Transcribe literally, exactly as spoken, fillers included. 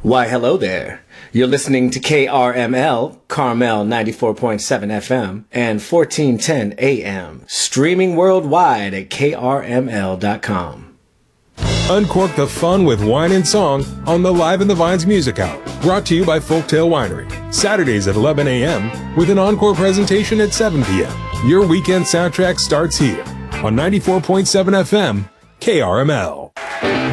Why, hello there. You're listening to K R M L, Carmel ninety-four point seven F M and fourteen ten A M, streaming worldwide at K R M L dot com. Uncork the fun with wine and song on the Live in the Vines Music Hour, brought to you by Folktale Winery, Saturdays at eleven A M with an encore presentation at seven P M Your weekend soundtrack starts here on ninety-four point seven F M, K R M L.